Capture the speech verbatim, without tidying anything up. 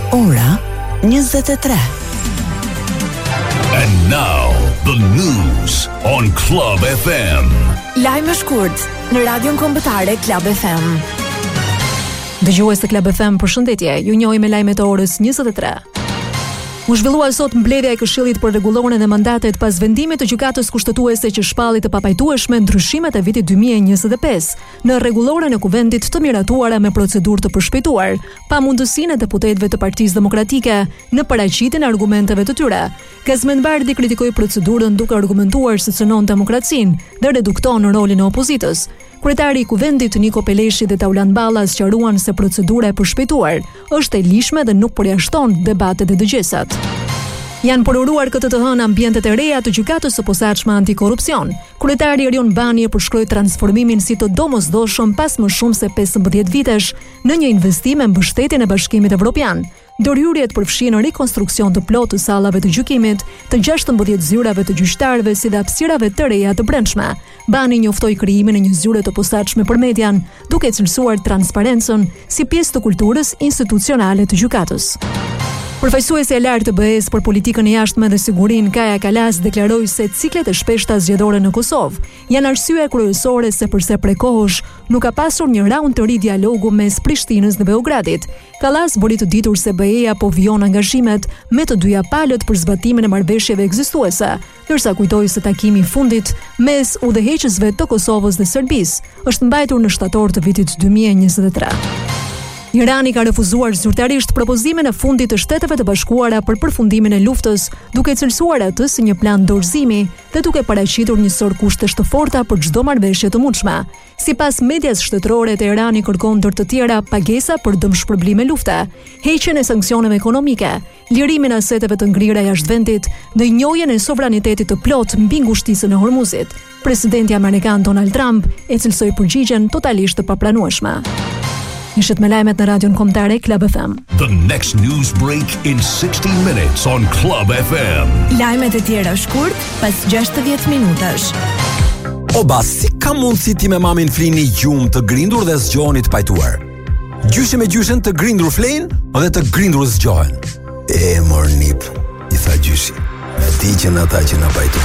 Ora njëzet e tre. And now the news on Club F M. Lajme shkurt në Radion Kombëtare Club F M. Dëgjues të Club F M, përshëndetje. Ju njohim me lajmet e orës njëzet e tre. U zhvillua sot mbledhja e Këshillit për rregulloren e mandatet pas vendimit të gjykatës kushtetuese që shpalli të papajtueshme ndryshimet e vitit dy mijë e njëzet e pesë në rregulloren e kuvendit të miratuara me procedurë të përshpejtuar, pa mundësinë e deputetëve të Partisë Demokratike në paraqitjen e argumenteve të tyre. Gazmend Bardhi kritikoi procedurën duke argumentuar se cënon demokracinë dhe redukton rolin e opozitës. Kryetari i kuvendit Niko Peleshi dhe Taulan Balla sqaruan se procedura e përshpejtuar është e lishme dhe nuk përjashton debatet e dëgjesat. Janë përuruar këtë të hënë ambientet e reja të gjykatës së posaçme antikorrupsion. Kryetari Erion Bani e përshkroi transformimin si të domosdoshëm pas më shumë se pesëmbëdhjetë vitesh në një investim me mbështetjen e Bashkimit Evropian. Dorëhyrjet përfshin rikonstruksion të plotë të sallave të gjykimit, të gjashtëmbëdhjetë zyrave të gjyqtarëve si dhe hapësirave të reja të brendshme. Bani njoftoi krijimin e një zyre të posaçme për median, duke cilësuar transparencën si pjesë të kulturës institucionale të gjykatës. Përfaqësuesi e lartë të B E-s për politikën e jashtme dhe sigurinë Kaja Kalas deklaroi se ciklet e shpeshta zgjedhore në Kosovë janë arsye kryesore se përse prekohush nuk ka pasur një raund të ri dialogu mes Prishtinës dhe Beogradit. Kalas bëri të ditur se B E-ja po vijon angazhimet me të dyja palët për zbatimin e marrëveshjeve ekzistuese, ndërsa kujtoi se takimi i fundit mes udhëheqësve të Kosovës dhe Serbisë është mbajtur në shtator të vitit dy mijë e njëzet e tre. Irani ka refuzuar zyrtarisht propozimin e fundit të Shteteve të Bashkuara për përfundimin e luftës, duke cilësuar atë si një plan dorëzimi dhe duke paraqitur një sor kushtesh të forta për çdo marrëveshje të mundshme. Sipas medias shtetërore, Teherani kërkon ndër të tjera pagesa për dëmshpërblim me lufte, heqjen e sanksioneve ekonomike, lirimin e aseteve të ngrira jashtë vendit dhe njohjen e sovranitetit të plotë mbi ngushtisën e Hormuzit. Presidenti amerikan Donald Trump e cilësoi përgjigjen totalisht të papranueshme. Ishit me lajmet në Radion Kombëtare Club F M. The next news break in sixty minutes on Club F M. Lajmet e tjera shkurt pas gjashtëdhjetë minutash. O bas, si ka mundësi ti me mamin flini gjumë të grindur dhe zgjoheni të pajtuar? Gjyshi me gjyshen të grindur flein dhe të grindur zgjohen. E mor nip, i tha gjyshi, me ti që në ata që në pajtu.